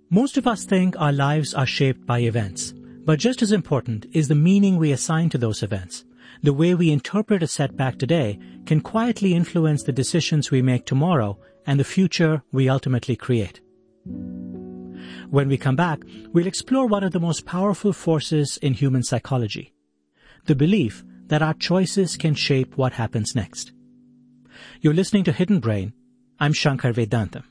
Most of us think our lives are shaped by events, but just as important is the meaning we assign to those events. The way we interpret a setback today can quietly influence the decisions we make tomorrow and the future we ultimately create. When we come back, we'll explore one of the most powerful forces in human psychology, the belief that our choices can shape what happens next. You're listening to Hidden Brain. I'm Shankar Vedantam.